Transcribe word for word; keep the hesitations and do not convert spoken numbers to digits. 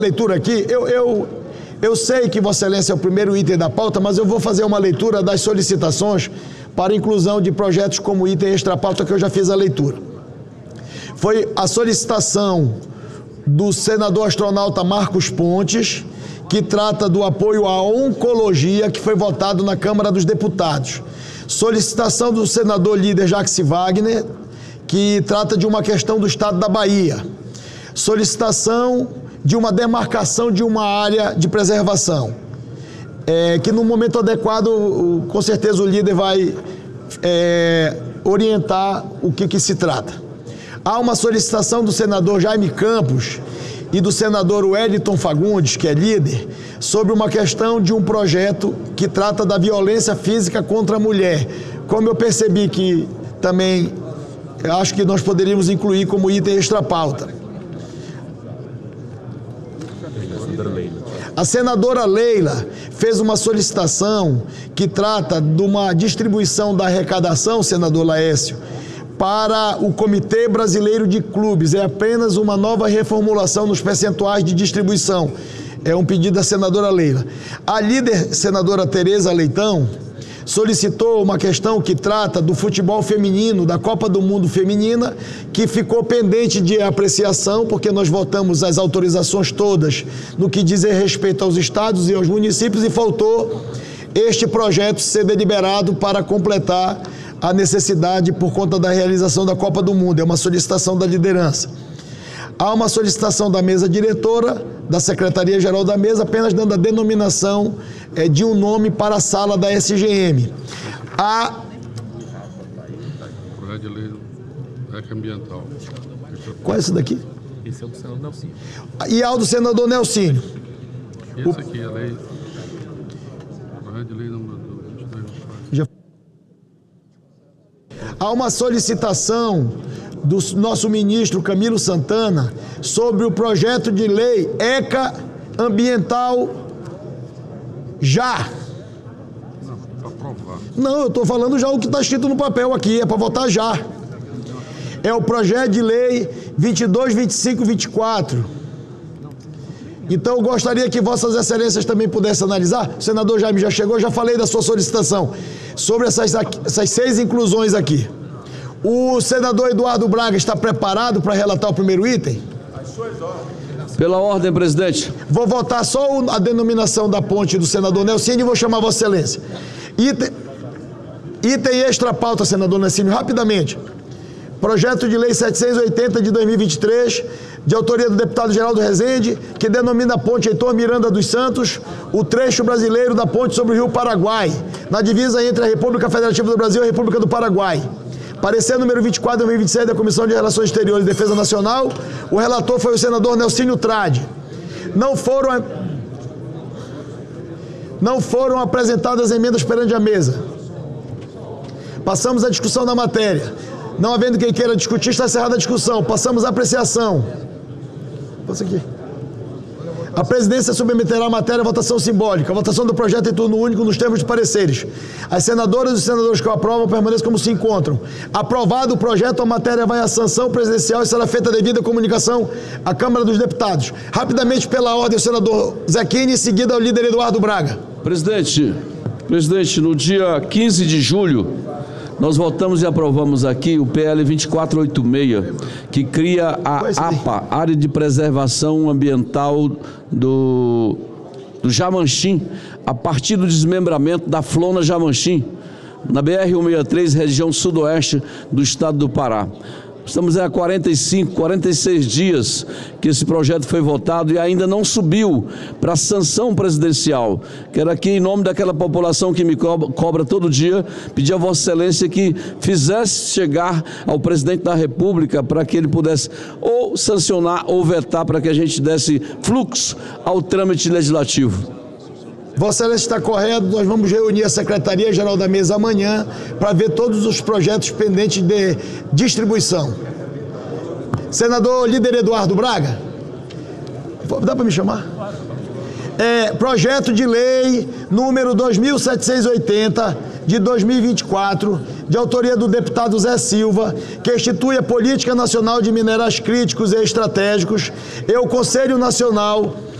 Leitura aqui, eu, eu, eu sei que Vossa Excelência é o primeiro item da pauta, mas eu vou fazer uma leitura das solicitações para inclusão de projetos como item extra-pauta que eu já fiz a leitura. Foi a solicitação do senador astronauta Marcos Pontes, que trata do apoio à oncologia, que foi votado na Câmara dos Deputados. Solicitação do senador líder Jacques Wagner, que trata de uma questão do estado da Bahia. Solicitação de uma demarcação de uma área de preservação, é, que no momento adequado, o, com certeza o líder vai é, orientar o que, que se trata. Há uma solicitação do senador Jaime Campos e do senador Wellington Fagundes, que é líder, sobre uma questão de um projeto que trata da violência física contra a mulher. Como eu percebi que também, eu acho que nós poderíamos incluir como item extra-pauta. A senadora Leila fez uma solicitação que trata de uma distribuição da arrecadação, senador Laércio, para o Comitê Brasileiro de Clubes. É apenas uma nova reformulação nos percentuais de distribuição. É um pedido da senadora Leila. A líder senadora Tereza Leitão solicitou uma questão que trata do futebol feminino, da Copa do Mundo Feminina, que ficou pendente de apreciação, porque nós votamos as autorizações todas no que diz respeito aos estados e aos municípios, e faltou este projeto ser deliberado para completar a necessidade por conta da realização da Copa do Mundo. É uma solicitação da liderança. Há uma solicitação da mesa diretora, da Secretaria-Geral da Mesa, apenas dando a denominação é, de um nome para a sala da S G M. Há... Projeto de lei ambiental. Qual é esse daqui? Esse é o do senador Nelsinho. E há o do senador Nelsinho. Esse o... aqui é a lei... Projeto de lei número vinte e dois. Já... Há uma solicitação do nosso ministro Camilo Santana sobre o projeto de lei ECA ambiental já. Não, para aprovar. Não, eu estou falando já o que está escrito no papel aqui, é para votar já. É o projeto de lei vinte e dois, vinte e cinco, vinte e quatro. Então eu gostaria que Vossas Excelências também pudessem analisar. O senador Jaime já chegou, já falei da sua solicitação sobre essas, essas seis inclusões aqui. O senador Eduardo Braga está preparado para relatar o primeiro item? As suas ordens. Pela ordem, presidente. Vou votar só a denominação da ponte do senador Nelsinho e vou chamar Vossa Excelência. Item, item extra-pauta, senador Nelsinho, rapidamente. Projeto de lei setecentos e oitenta de dois mil e vinte e três, de autoria do deputado Geraldo Rezende, que denomina a ponte Heitor Miranda dos Santos, o trecho brasileiro da ponte sobre o Rio Paraguai, na divisa entre a República Federativa do Brasil e a República do Paraguai. Parecer número vinte e quatro de dois mil e vinte e sete da Comissão de Relações Exteriores e Defesa Nacional, o relator foi o senador Nelsinho Trade. Não foram, não foram apresentadas emendas perante a mesa. Passamos à discussão da matéria. Não havendo quem queira discutir, está encerrada a discussão. Passamos à apreciação. Passa aqui. A presidência submeterá a matéria à votação simbólica. A votação do projeto em turno único nos termos de pareceres. As senadoras e os senadores que o aprovam permaneçam como se encontram. Aprovado o projeto, a matéria vai à sanção presidencial e será feita a devida comunicação à Câmara dos Deputados. Rapidamente, pela ordem, o senador Zequini, em seguida, o líder Eduardo Braga. Presidente, presidente, no dia quinze de julho, nós votamos e aprovamos aqui o P L vinte e quatro oitenta e seis, que cria a APA, Área de Preservação Ambiental do, do Jamanchim, a partir do desmembramento da Flona Jamanchim, na B R cento e sessenta e três, região sudoeste do estado do Pará. Estamos há quarenta e cinco, quarenta e seis dias que esse projeto foi votado e ainda não subiu para a sanção presidencial. Quero aqui, em nome daquela população que me cobra, cobra todo dia, pedir a Vossa Excelência que fizesse chegar ao presidente da República para que ele pudesse ou sancionar ou vetar para que a gente desse fluxo ao trâmite legislativo. Vossa Excelência está correto, nós vamos reunir a Secretaria-Geral da Mesa amanhã para ver todos os projetos pendentes de distribuição. Senador líder Eduardo Braga, dá para me chamar? É, projeto de lei número dois mil setecentos e oitenta de dois mil e vinte e quatro, de autoria do deputado Zé Silva, que institui a Política Nacional de Minerais Críticos e Estratégicos, e o Conselho Nacional